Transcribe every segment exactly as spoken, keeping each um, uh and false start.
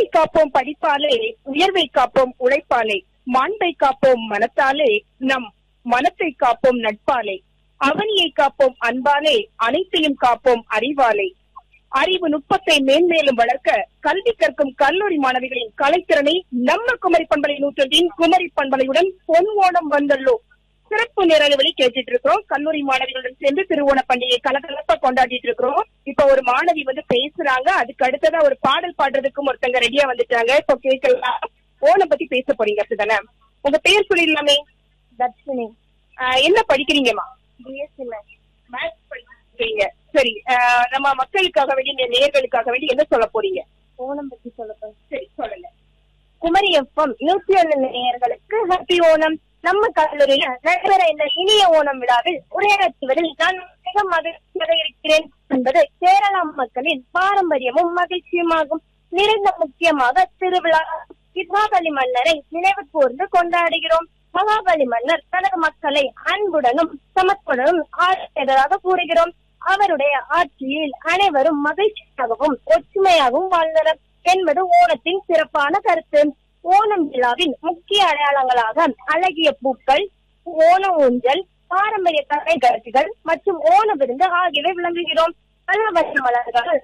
பண்பை காப்போம் படிப்பாலே, உயர்வை காப்போம் உழைப்பாலே, மாண்பை காப்போம் மனத்தாலே, நம் மனத்தை காப்போம் நட்பாலே, அவனியை காப்போம் அன்பாலே, அனைத்தையும் காப்போம் அறிவாலே. அறிவு நுட்பத்தை மேன்மேலும் வளர்க்க கல்வி கற்கும் கல்லூரி மாணவிகளின் கலைத்திறனை நம்ம குமரி பண்பலை நூற்றத்தின் குமரி பண்பலையுடன் பொன் ஓணம் வந்தள்ளோ சிறப்பு நேரலை கேட்டுட்டு இருக்கிறோம். கல்லூரி மாணவிகளுடன் சேர்ந்து திருவோண பண்டிகை கலகலப்பா கொண்டாடிட்டு இருக்கிறோம். இப்ப ஒரு மாணவி வந்து பேசுறாங்க. அதுக்கு அடுத்ததா ஒரு பாடல் பாடுறதுக்கும் ஒருத்தங்க ரெடியா வந்துட்டாங்க. இப்ப கேட்கலாம். ஓணம் பத்தி பேச போறீங்க அப்படிதானே? உங்க பேர் சொல்லிடலாமே. தர்ஷினி. என்ன படிக்கிறீங்கம்மா? பிஎஸ்சி மேத்ஸ் படிக்கிறீங்க. சரி, நம்ம மக்களுக்காக வேண்டிய நேயர்களுக்காக வேண்டி என்ன சொல்ல போறீங்க? ஓணம் பத்தி சொல்ல போறேன். சரி, சொல்லுங்க. குமரி எஃப்எம் நூற்றி ஒன்று நேயர்களுக்கு ஹாப்பி ஓணம். நம்ம கல்லூரியில் நடைபெற இந்த இனிய ஓணம் விழாவில் உரையாற்றுவதில் நான் மிக மகிழ்ச்சியாக இருக்கிறேன் என்பது கேரளா மக்களின் பாரம்பரியமும் மகிழ்ச்சியுமாகும். நிறைந்த முக்கியமாக திருவிழா மகாபலி மன்னரை நினைவு கூர்ந்து கொண்டாடுகிறோம். மகாபலி மன்னர் தனது மக்களை அன்புடனும் சமத்துடனும் ஆட்சியதாக கூறுகிறோம். அவருடைய ஆட்சியில் அனைவரும் மகிழ்ச்சியாகவும் ஒற்றுமையாகவும் வாழ்ந்தனர் என்பது ஓணத்தின் சிறப்பான கருத்து. ஓணம் விழாவின் முக்கிய அடையாளங்களாக அழகிய பூக்கள், ஓண ஊஞ்சல், பாரம்பரிய கலை காட்சிகள் மற்றும் ஓண விருந்து ஆகியவை விளங்குகிறோம். பல வண்ண மலர்கள்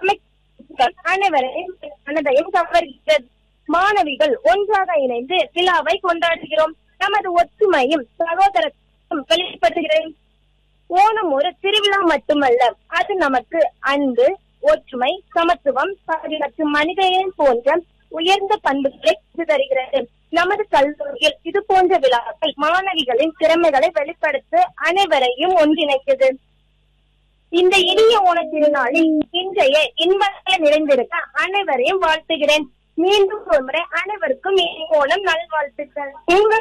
அனைவரையும் மனதையும் கவர்கிறது. மாணவிகள் ஒன்றாக இணைந்து விழாவை கொண்டாடுகிறோம். நமது ஒற்றுமையும் சகோதரத்தையும் வெளிப்படுத்துகிறேன். ஓணம் ஒரு திருவிழா மட்டுமல்ல, அது நமக்கு அன்பு, ஒற்றுமை, சமத்துவம் மற்றும் மனிதன் போன்ற உயர்ந்த பண்புகளை தருகிறது. நமது கல்லூரியில் இது போன்ற விழாக்கள் மாணவிகளின் திறமைகளை வெளிப்படுத்த அனைவரையும் ஒன்றிணைக்கிறது. இந்த இனிய ஓண திருநாளில் இன்றைய இன்பங்களை நிறைந்திருக்க அனைவரையும் வாழ்த்துகிறேன். மீண்டும் ஒரு முறை அனைவருக்கும் இனிய ஓணம் நல்வாழ்த்துக்கள்.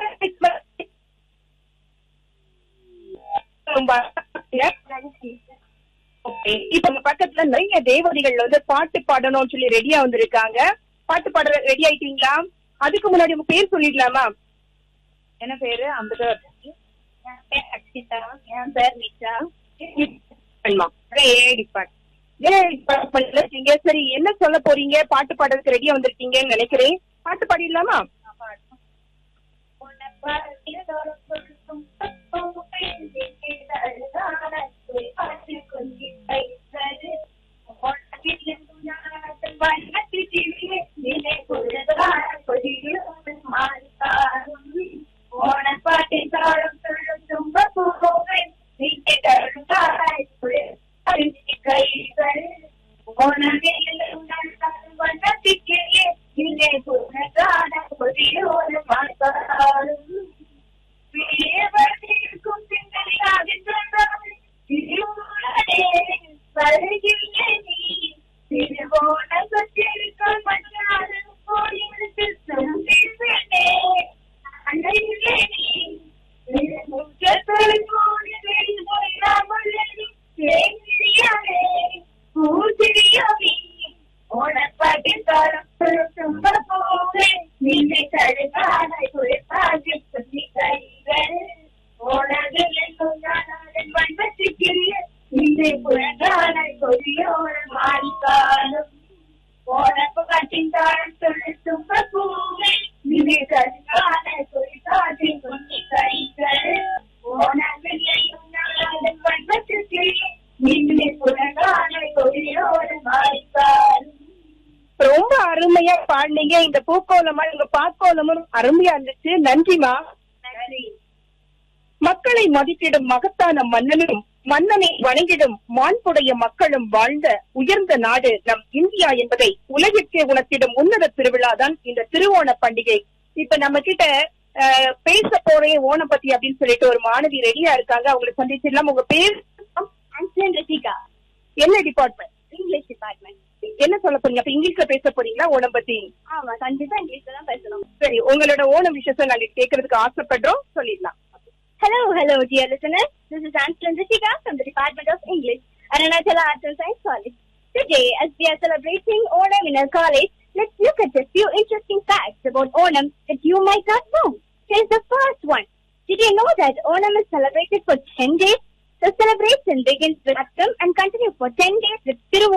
இப்ப உங்க பக்கத்துல நிறைய தேவதைகள் வந்து பாட்டு பாடணும்னு சொல்லி ரெடியா வந்திருக்காங்க. பாட்டு பாட ரெடி ஆயிட்டீங்களா? அதுக்கு முன்னாடி உங்க பேர் சொல்லிடலாமா? என்ன பேரு? அம்பதூர். என் பேர் அக்ஷிதா. என் பேர் நிஷா. சரி, என்ன சொல்ல போறீங்க? பாட்டு பாடுறதுக்கு ரெடியா வந்திருக்கீங்கன்னு நினைக்கிறேன். பாட்டு பாடிடலாமா? ரொம்ப அருமையா பாடுனீங்க. இந்த பூக்கோலமா உங்க பாக்கோலமும் அருமையா இருந்துச்சு. நன்றிமா. மக்களை மதிப்பிடும் மகத்தான மன்னனும் மன்னனை வணங்கிடும் மாண்புடைய மக்களும் வாழ்ந்த உயர்ந்த நாடு நம் இந்தியா என்பதை உலகிற்கே உணர்த்திடும் உன்னத திருவிழா தான் இந்த திருவோண பண்டிகை. இப்ப நம்ம கிட்ட பேச போறே ஓணம் பத்தி அப்படின்னு சொல்லிட்டு ஒரு மாணவி ரெடியா இருக்காங்க. அவங்களை சந்திச்சிடலாம். உங்க பேர்? ரசிகா. என்ன டிபார்ட்மெண்ட்? English department. என்ன சொல்ல போறீங்க? அப்ப இங்கிலீஷ்ல பேச போறீங்களா ஓணம் பத்தி? ஆமா, கண்டிப்பா இங்கிலீஷ்ல தான் பேசணும். சரி, உங்களோட ஓணம் விஷயத்தை நாங்க கேட்கறதுக்கு ஆசைப்படுறோம். சொல்லிடலாம். Hello, hello, dear listeners. This is Anshul Rishika from the Department of English at Arunachala Arts and Science College. Today, as we are celebrating Onam in our college, let's look at a few interesting facts about Onam that you might not know. Here's the first one. Did you know that Onam is celebrated for ten days? The celebration begins with Attam and continues for ten days with Thiruvoonam.